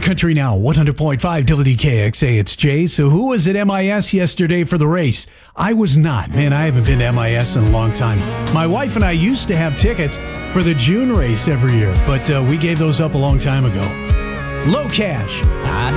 Country Now, 100.5 WDKXA. It's Jay. So who was at MIS yesterday for the race? I was not. Man, I haven't been to MIS in a long time. My wife and I used to have tickets for the June race every year, but we gave those up a long time ago. Low Cash.